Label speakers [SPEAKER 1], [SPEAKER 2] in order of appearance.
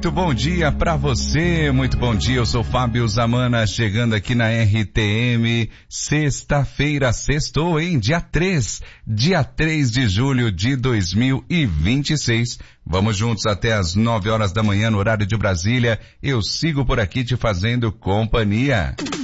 [SPEAKER 1] muito bom dia pra você, muito bom dia, eu sou Fábio Zamana, chegando aqui na RTM, sexta-feira, sextou, hein? Dia 3 de julho de 2026. Vamos juntos até as 9 horas da manhã no horário de Brasília, eu sigo por aqui te fazendo companhia.